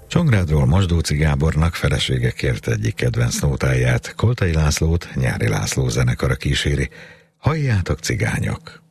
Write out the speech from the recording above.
Csongrádról Mosdóczy Gábornak felesége kért egyik kedvenc nótáját, Koltai Lászlót Nyári László zenekara kíséri. Halljátok, cigányok!